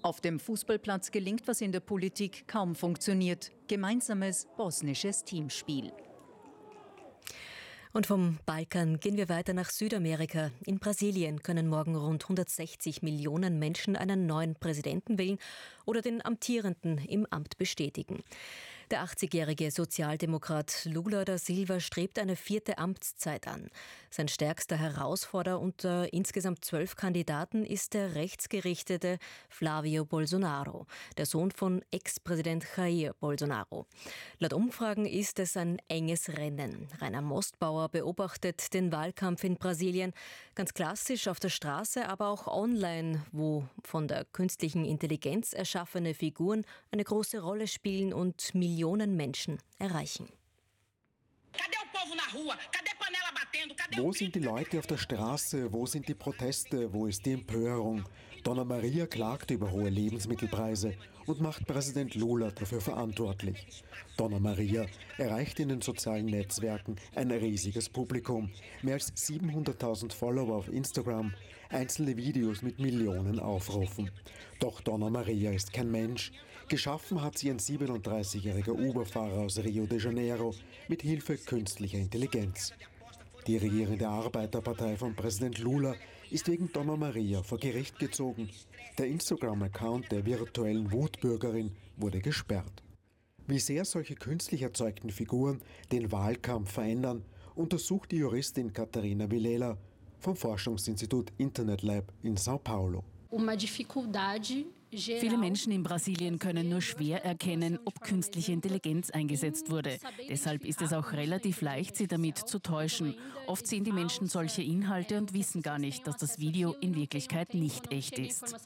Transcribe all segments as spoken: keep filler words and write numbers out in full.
Auf dem Fußballplatz gelingt, was in der Politik kaum funktioniert: gemeinsames bosnisches Teamspiel. Und vom Balkan gehen wir weiter nach Südamerika. In Brasilien können morgen rund hundertsechzig Millionen Menschen einen neuen Präsidenten wählen oder den amtierenden im Amt bestätigen. Der achtzigjährige Sozialdemokrat Lula da Silva strebt eine vierte Amtszeit an. Sein stärkster Herausforderer unter insgesamt zwölf Kandidaten ist der rechtsgerichtete Flavio Bolsonaro, der Sohn von Ex-Präsident Jair Bolsonaro. Laut Umfragen ist es ein enges Rennen. Rainer Mostbauer beobachtet den Wahlkampf in Brasilien ganz klassisch auf der Straße, aber auch online, wo von der künstlichen Intelligenz erschaffene Figuren eine große Rolle spielen und Millionen Menschen erreichen. Wo sind die Leute auf der Straße? Wo sind die Proteste? Wo ist die Empörung? Donna Maria klagt über hohe Lebensmittelpreise und macht Präsident Lula dafür verantwortlich. Donna Maria erreicht in den sozialen Netzwerken ein riesiges Publikum. Mehr als siebenhunderttausend Follower auf Instagram, einzelne Videos mit Millionen Aufrufen. Doch Donna Maria ist kein Mensch. Geschaffen hat sie ein siebenunddreißigjähriger Uber-Fahrer aus Rio de Janeiro mit Hilfe künstlicher Intelligenz. Die regierende Arbeiterpartei von Präsident Lula ist wegen Donna Maria vor Gericht gezogen. Der Instagram-Account der virtuellen Wutbürgerin wurde gesperrt. Wie sehr solche künstlich erzeugten Figuren den Wahlkampf verändern, untersucht die Juristin Catarina Vilela vom Forschungsinstitut Internet Lab in São Paulo. Viele Menschen in Brasilien können nur schwer erkennen, ob künstliche Intelligenz eingesetzt wurde. Deshalb ist es auch relativ leicht, sie damit zu täuschen. Oft sehen die Menschen solche Inhalte und wissen gar nicht, dass das Video in Wirklichkeit nicht echt ist.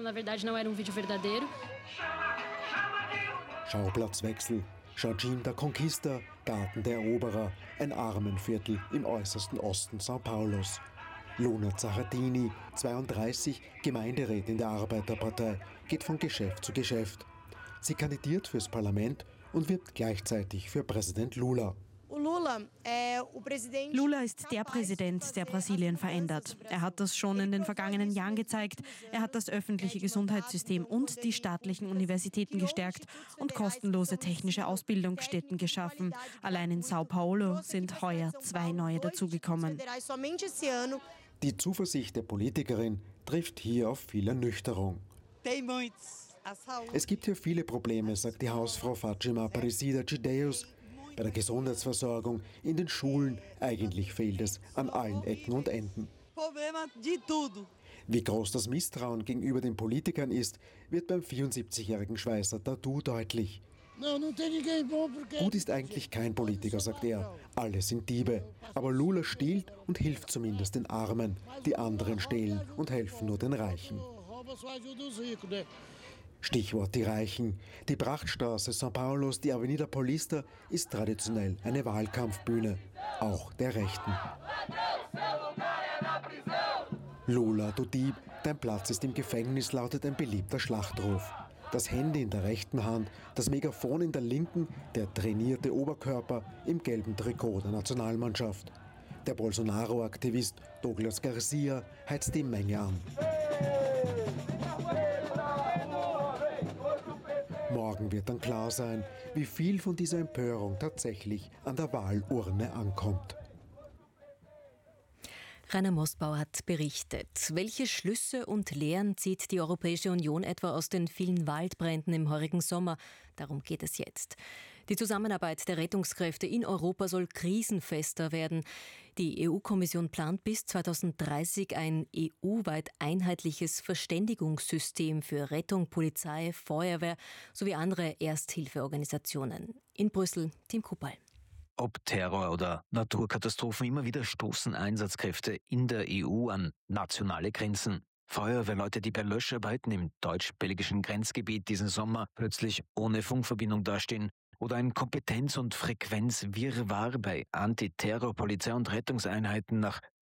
Schauplatzwechsel. Jardim da Conquista, Garten der Eroberer, ein Armenviertel im äußersten Osten São Paulos. Luna Zachatini, zweiunddreißig, Gemeinderätin der Arbeiterpartei, geht von Geschäft zu Geschäft. Sie kandidiert fürs Parlament und wirbt gleichzeitig für Präsident Lula. Lula ist der Präsident, der Brasilien verändert. Er hat das schon in den vergangenen Jahren gezeigt. Er hat das öffentliche Gesundheitssystem und die staatlichen Universitäten gestärkt und kostenlose technische Ausbildungsstätten geschaffen. Allein in São Paulo sind heuer zwei neue dazugekommen. Die Zuversicht der Politikerin trifft hier auf viel Ernüchterung. Es gibt hier viele Probleme, sagt die Hausfrau Fátima Aparecida Gideus. Bei der Gesundheitsversorgung, in den Schulen, eigentlich fehlt es an allen Ecken und Enden. Wie groß das Misstrauen gegenüber den Politikern ist, wird beim vierundsiebzigjährigen Schweizer Tatu deutlich. Gut ist eigentlich kein Politiker, sagt er. Alle sind Diebe. Aber Lula stiehlt und hilft zumindest den Armen. Die anderen stehlen und helfen nur den Reichen. Stichwort die Reichen. Die Prachtstraße São Paulos, die Avenida Paulista, ist traditionell eine Wahlkampfbühne, auch der Rechten. Lula, du Dieb, dein Platz ist im Gefängnis, lautet ein beliebter Schlachtruf. Das Handy in der rechten Hand, das Megafon in der linken, der trainierte Oberkörper im gelben Trikot der Nationalmannschaft. Der Bolsonaro-Aktivist Douglas Garcia heizt die Menge an. Morgen wird dann klar sein, wie viel von dieser Empörung tatsächlich an der Wahlurne ankommt. Rainer Mostbauer hat berichtet. Welche Schlüsse und Lehren zieht die Europäische Union etwa aus den vielen Waldbränden im heurigen Sommer? Darum geht es jetzt. Die Zusammenarbeit der Rettungskräfte in Europa soll krisenfester werden. Die E U-Kommission plant bis zweitausenddreißig ein E U-weit einheitliches Verständigungssystem für Rettung, Polizei, Feuerwehr sowie andere Ersthilfeorganisationen. In Brüssel, Tim Kupal. Ob Terror oder Naturkatastrophen, immer wieder stoßen Einsatzkräfte in der E U an nationale Grenzen. Feuerwehrleute, die bei Löscharbeiten im deutsch-belgischen Grenzgebiet diesen Sommer plötzlich ohne Funkverbindung dastehen. Oder ein Kompetenz- und Frequenzwirrwarr bei Antiterror-Polizei und Rettungseinheiten nach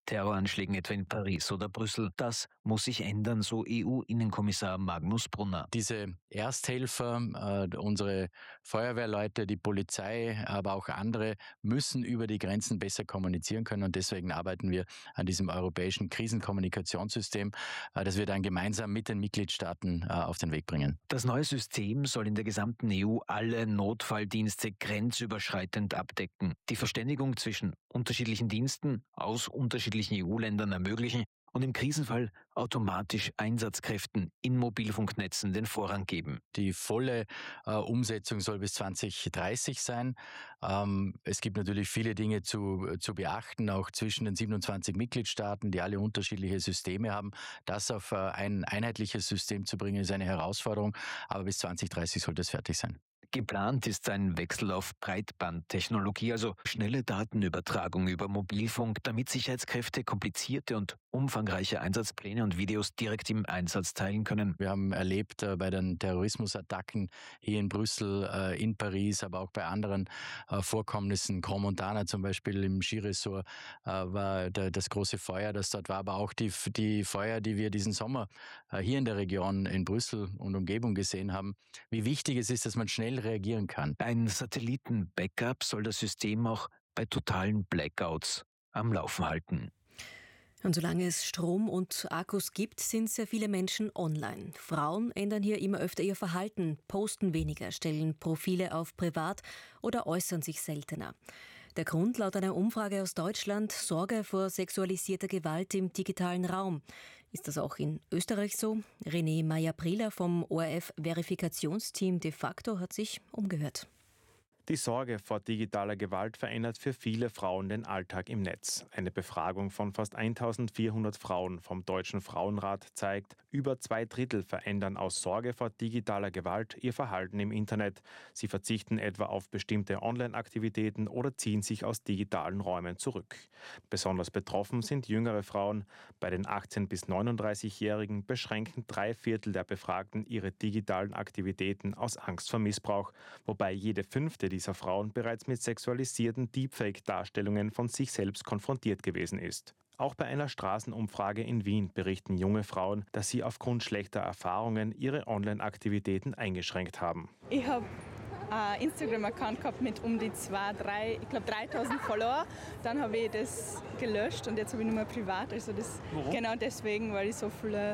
Terroranschlägen etwa in Paris oder Brüssel. Das muss sich ändern, so E U-Innenkommissar Magnus Brunner. Diese Ersthelfer, äh, unsere Feuerwehrleute, die Polizei, aber auch andere müssen über die Grenzen besser kommunizieren können und deswegen arbeiten wir an diesem europäischen Krisenkommunikationssystem, äh, das wir dann gemeinsam mit den Mitgliedstaaten äh, auf den Weg bringen. Das neue System soll in der gesamten E U alle Notfalldienste grenzüberschreitend abdecken, die Verständigung zwischen unterschiedlichen Diensten aus unterschiedlichen E U-Ländern ermöglichen und im Krisenfall automatisch Einsatzkräften in Mobilfunknetzen den Vorrang geben. Die volle äh, Umsetzung soll bis zwanzig dreißig sein. Ähm, es gibt natürlich viele Dinge zu, zu beachten, auch zwischen den siebenundzwanzig Mitgliedstaaten, die alle unterschiedliche Systeme haben. Das auf äh, ein einheitliches System zu bringen, ist eine Herausforderung, aber bis zwanzig dreißig soll das fertig sein. Geplant ist ein Wechsel auf Breitbandtechnologie, also schnelle Datenübertragung über Mobilfunk, damit Sicherheitskräfte komplizierte und umfangreiche Einsatzpläne und Videos direkt im Einsatz teilen können. Wir haben erlebt äh, bei den Terrorismusattacken hier in Brüssel, äh, in Paris, aber auch bei anderen äh, Vorkommnissen, Grand Montana zum Beispiel im Skiresort, äh, war der, das große Feuer, das dort war, aber auch die, die Feuer, die wir diesen Sommer äh, hier in der Region in Brüssel und Umgebung gesehen haben. Wie wichtig es ist, dass man schnell reagieren kann. Ein Satelliten-Backup soll das System auch bei totalen Blackouts am Laufen halten. Und solange es Strom und Akkus gibt, sind sehr viele Menschen online. Frauen ändern hier immer öfter ihr Verhalten, posten weniger, stellen Profile auf privat oder äußern sich seltener. Der Grund laut einer Umfrage aus Deutschland: Sorge vor sexualisierter Gewalt im digitalen Raum. Ist das auch in Österreich so? René Meyer-Prieler vom O R F-Verifikationsteam de facto hat sich umgehört. Die Sorge vor digitaler Gewalt verändert für viele Frauen den Alltag im Netz. Eine Befragung von fast eintausendvierhundert Frauen vom Deutschen Frauenrat zeigt, über zwei Drittel verändern aus Sorge vor digitaler Gewalt ihr Verhalten im Internet. Sie verzichten etwa auf bestimmte Online-Aktivitäten oder ziehen sich aus digitalen Räumen zurück. Besonders betroffen sind jüngere Frauen. Bei den achtzehn- bis neununddreißigjährigen beschränken drei Viertel der Befragten ihre digitalen Aktivitäten aus Angst vor Missbrauch, wobei jede fünfte dieser Frauen bereits mit sexualisierten Deepfake-Darstellungen von sich selbst konfrontiert gewesen ist. Auch bei einer Straßenumfrage in Wien berichten junge Frauen, dass sie aufgrund schlechter Erfahrungen ihre Online-Aktivitäten eingeschränkt haben. Ich habe einen Instagram-Account gehabt mit um die zwei, drei, ich glaube dreitausend Follower. Dann habe ich das gelöscht und jetzt habe ich nur mehr privat. Also das Warum? Genau deswegen, weil ich so viele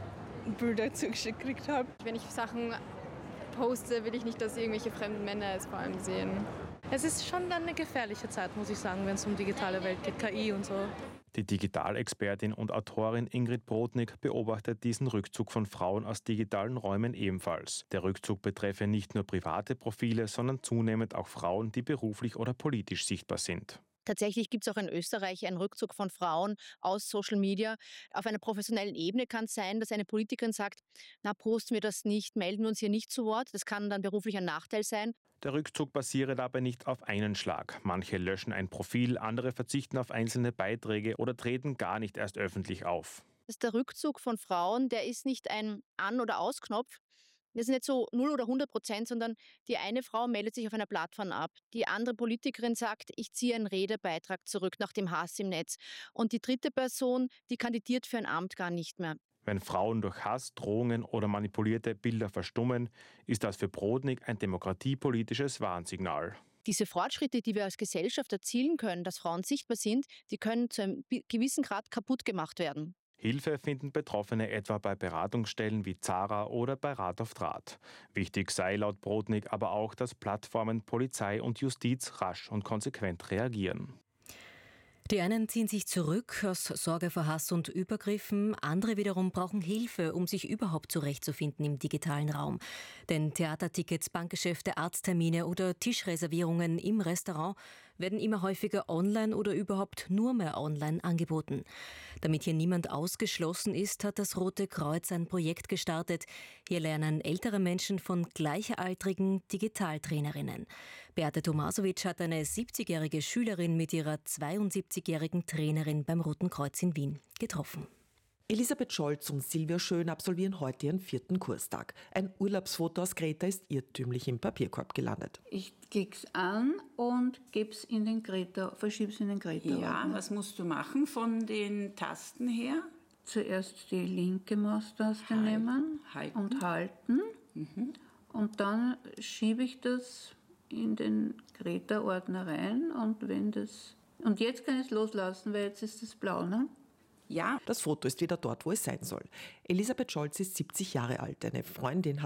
Bilder zugeschickt gekriegt habe. Wenn ich Sachen poste, will ich nicht, dass irgendwelche fremden Männer es vor allem sehen. Es ist schon dann eine gefährliche Zeit, muss ich sagen, wenn es um digitale Welt geht, K I und so. Die Digitalexpertin und Autorin Ingrid Brodnik beobachtet diesen Rückzug von Frauen aus digitalen Räumen ebenfalls. Der Rückzug betreffe nicht nur private Profile, sondern zunehmend auch Frauen, die beruflich oder politisch sichtbar sind. Tatsächlich gibt es auch in Österreich einen Rückzug von Frauen aus Social Media. Auf einer professionellen Ebene kann es sein, dass eine Politikerin sagt, na, posten wir das nicht, melden uns hier nicht zu Wort. Das kann dann beruflich ein Nachteil sein. Der Rückzug basiere dabei nicht auf einen Schlag. Manche löschen ein Profil, andere verzichten auf einzelne Beiträge oder treten gar nicht erst öffentlich auf. Das ist der Rückzug von Frauen, der ist nicht ein An- oder Ausknopf. Das ist nicht so null oder hundert Prozent, sondern die eine Frau meldet sich auf einer Plattform ab. Die andere Politikerin sagt, ich ziehe einen Redebeitrag zurück nach dem Hass im Netz. Und die dritte Person, die kandidiert für ein Amt gar nicht mehr. Wenn Frauen durch Hass, Drohungen oder manipulierte Bilder verstummen, ist das für Brodnik ein demokratiepolitisches Warnsignal. Diese Fortschritte, die wir als Gesellschaft erzielen können, dass Frauen sichtbar sind, die können zu einem gewissen Grad kaputt gemacht werden. Hilfe finden Betroffene etwa bei Beratungsstellen wie Zara oder bei Rat auf Draht. Wichtig sei laut Brodnik aber auch, dass Plattformen, Polizei und Justiz rasch und konsequent reagieren. Die einen ziehen sich zurück aus Sorge vor Hass und Übergriffen, andere wiederum brauchen Hilfe, um sich überhaupt zurechtzufinden im digitalen Raum. Denn Theatertickets, Bankgeschäfte, Arzttermine oder Tischreservierungen im Restaurant werden immer häufiger online oder überhaupt nur mehr online angeboten. Damit hier niemand ausgeschlossen ist, hat das Rote Kreuz ein Projekt gestartet. Hier lernen ältere Menschen von gleichaltrigen Digitaltrainerinnen. Beate Tomasovic hat eine siebzigjährige Schülerin mit ihrer zweiundsiebzigjährigen Trainerin beim Roten Kreuz in Wien getroffen. Elisabeth Scholz und Silvia Schön absolvieren heute ihren vierten Kurstag. Ein Urlaubsfoto aus Kreta ist irrtümlich im Papierkorb gelandet. Ich klick's an und geb's in den Kreta, verschieb's in den Kreta. Ja, was musst du machen von den Tasten her? Zuerst die linke Maustaste nehmen halten. und halten. Mhm. Und dann schiebe ich das in den Kreta-Ordner rein. Und wenn das und jetzt kann ich es loslassen, weil jetzt ist es blau, ne? Ja. Das Foto ist wieder dort, wo es sein soll. Elisabeth Scholz ist siebzig Jahre alt. Eine Freundin hat